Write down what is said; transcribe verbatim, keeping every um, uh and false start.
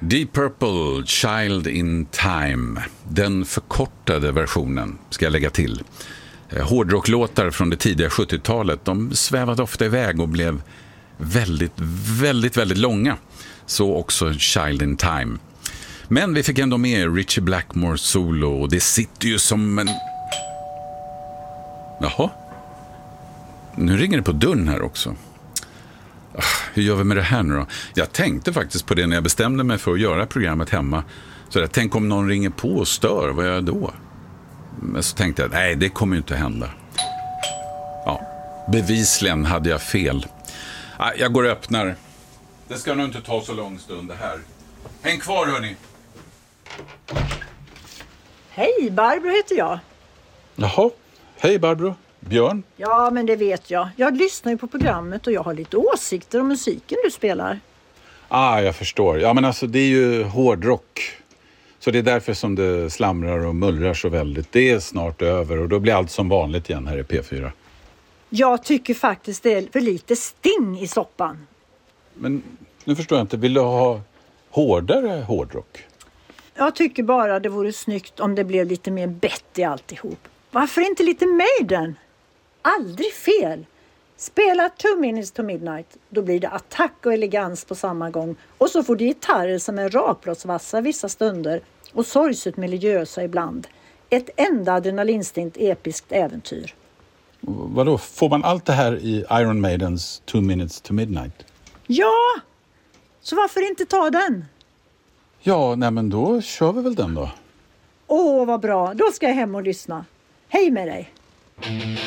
Deep Purple, Child in Time. Den förkortade versionen ska jag lägga till. Hårdrocklåtar från det tidiga sjuttiotalet, de svävade ofta iväg och blev väldigt, väldigt, väldigt långa. Så också Child in Time. Men vi fick ändå med Ritchie Blackmore solo och det sitter ju som en... Jaha. Nu ringer det på dörren här också. Hur gör vi med det här nu då? Jag tänkte faktiskt på det när jag bestämde mig för att göra programmet hemma. Så jag tänkte om någon ringer på och stör, vad gör jag då? Men så tänkte jag, nej det kommer ju inte hända. Ja, bevisligen hade jag fel. Jag går och öppnar. Det ska nog inte ta så lång stund det här. Häng kvar hörni. Hej, Barbro heter jag. Jaha, hej Barbro. Björn? Ja, men det vet jag. Jag lyssnar ju på programmet och jag har lite åsikter om musiken du spelar. Ah, jag förstår. Ja, men alltså det är ju hårdrock. Så det är därför som det slamrar och mullrar så väldigt. Det är snart över och då blir allt som vanligt igen här i P fyra. Jag tycker faktiskt det är för lite sting i soppan. Men nu förstår jag inte. Vill du ha hårdare hårdrock? Jag tycker bara det vore snyggt om det blev lite mer bett i alltihop. Varför inte lite Maiden? Aldrig fel. Spela Two Minutes to Midnight. Då blir det attack och elegans på samma gång. Och så får du gitarrer som är rakblåsvassa vissa stunder. Och sorgset melodiösa ibland. Ett enda adrenalinstint episkt äventyr. Vadå? Får man allt det här i Iron Maidens Two Minutes to Midnight? Ja! Så varför inte ta den? Ja, nej men då kör vi väl den då. Åh, vad bra. Då ska jag hem och lyssna. Hej med dig.